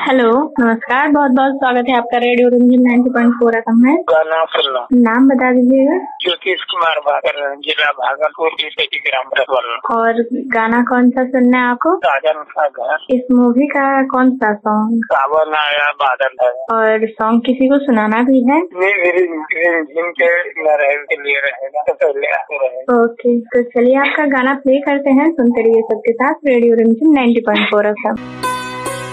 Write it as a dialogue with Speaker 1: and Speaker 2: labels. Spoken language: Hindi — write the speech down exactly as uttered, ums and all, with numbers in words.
Speaker 1: हेलो, नमस्कार। बहुत बहुत स्वागत है आपका रेडियो रिमझिम ninety point four F M में।
Speaker 2: गाना सुनना।
Speaker 1: नाम बता दीजिएगा।
Speaker 2: ज्योतिष कुमार भागर, जिला भागलपुर, ग्राम रसवल।
Speaker 1: और गाना कौन सा सुनना है आपको?
Speaker 2: साजन सा घर।
Speaker 1: इस मूवी का कौन सा सॉन्ग?
Speaker 2: सावन आया बादल है।
Speaker 1: और सॉन्ग किसी को सुनाना भी है?
Speaker 2: रिमझिम के के लिए रहेगा तो पहले आते रहेगा।
Speaker 1: ओके, तो चलिए आपका गाना प्ले करते हैं। सुनते रहिए सबके साथ रेडियो रिमझिम ninety point four F M.